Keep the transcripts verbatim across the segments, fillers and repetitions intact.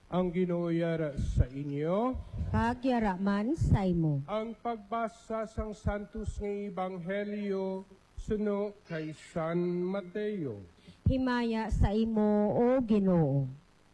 Ang Ginoo yara sa inyo. Kagyara man sa imo. Ang pagbasa sang Santos nga Ebanghelyo suno kay San Mateo. Himaya sa imo, O Ginoo.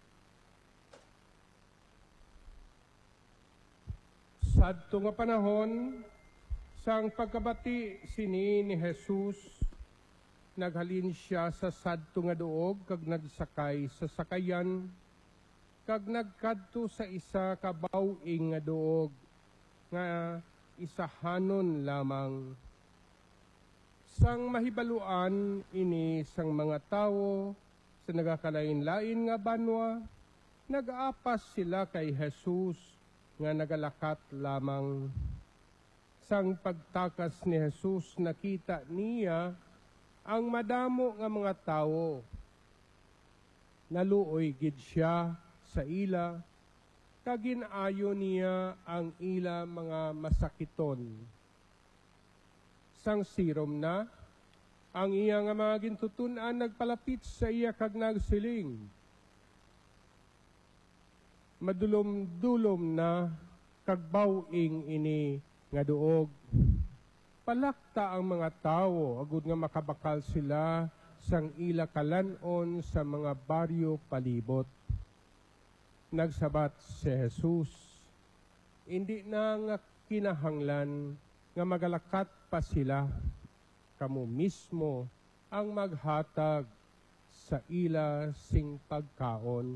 Sadto nga panahon, sang pagkabati sini ni Jesus, naghalin siya sa sadto nga duog kag nagsakay sa sakayan, kag nagkadto sa isa ka bawing nga duog nga isahanon lamang. Sang mahibaluan ini sang mga tawo sa nagakalain-lain nga banwa, nag-aapas sila kay Jesus nga nagalakat lamang. Sang pagtakas ni Jesus, nakita niya ang madamo nga mga tawo. Naluoy gid siya sa ila, kaginayo niya ang ila mga masakiton. Sang sirom na, ang iya nga mga gintutunan nagpalapit sa iya kag nagsiling. Madulom-dulom na kag bawing ini nga duog. Palakta ang mga tawo, agud nga makabakal sila sang ila kalanon sa mga baryo palibot. Nagsabat si Jesus, hindi na nga kinahanglan nga magalakat pa sila, kamo mismo ang maghatag sa ila sing pagkaon.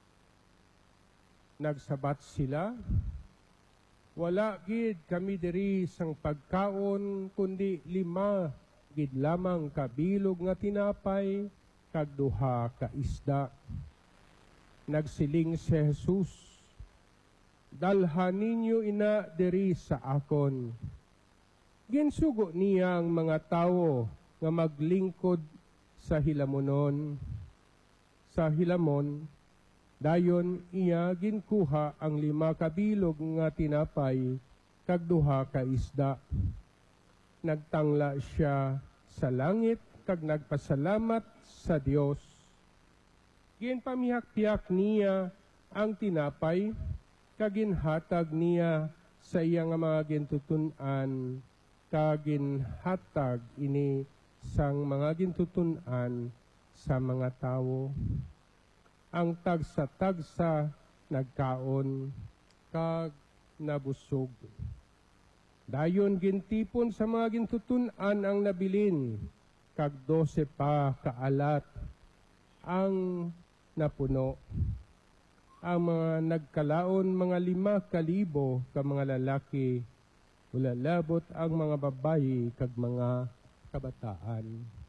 Nagsabat sila, wala gid kami diri sang pagkaon, kundi lima gid lamang kabilog nga tinapay, kag duha ka isda. Nagsiling si Jesus, dalhan ninyo ina diri sa akon. Ginsugo niya ang mga tawo nga maglingkod sa hilamonon. Sa hilamon, dayon iya ginkuha ang lima kabilog nga tinapay, kag duha ka isda. Nagtangla siya sa langit, kag nagpasalamat sa Dios. Ginpamihak-piyak niya ang tinapay, kag ginhatag niya sa iya nga mga gintutunan, kag ginhatag ini sang mga gintutunan sa mga tawo. Ang tagsa-tagsa nagkaon, kag nabusog. Dayon gintipon sa mga gintutunan ang nabilin, kag dose pa kaalat ang napuno. Ang mga nagkalaon mga lima kalibo ka mga lalaki, ulalabot ang mga babayi kag mga kabataan.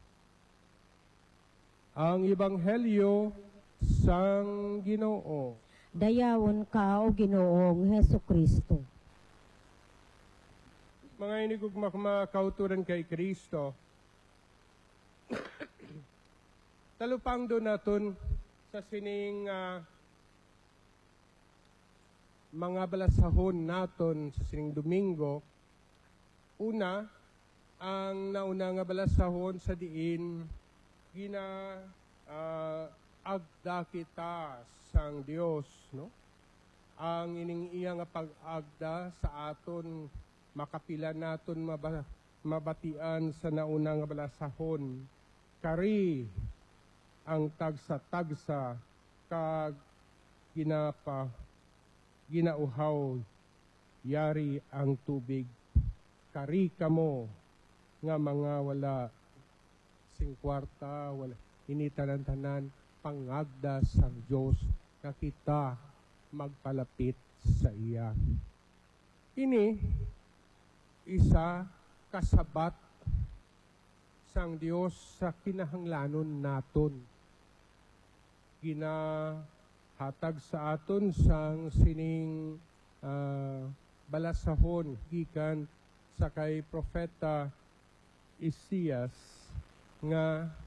Ang Ebanghelyo sang Ginoo. Dayawon ka, O Ginoong Hesukristo. Mga inigugmak mga kauturan kay Kristo, talupang do naton sa sining uh, mga balasahon naton sa sining Domingo. Una, ang nauna nga balasahon sa diin gina uh, agda kita sang Dios, no? Ang ining iya nga pag-agda sa aton makapila naton maba, mabatian sa nauna nga balasahon. Kari ang tagsa-tagsa kag ginapa ginauhaw yari ang tubig. Kari kamo nga mga wala sing kwarta, wala initanan-tanan, pangagda sa Diyos na kita magpalapit sa iya. Ini isa kasabat sang Dios sa kinahanglanon naton. Ginahatag sa aton sang sining uh, balasahon gikan sa kay propeta Isaias nga